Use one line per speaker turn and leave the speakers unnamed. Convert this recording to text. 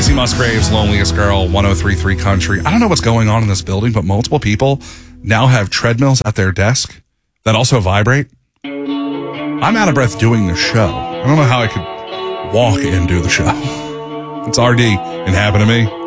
Casey Musgraves, Loneliest Girl, 103.3 Country. I don't know what's going on in this building, but multiple people now have treadmills at their desk that also vibrate. I'm out of breath doing the show. I don't know how I could walk and do the show. It's RD and happened to me.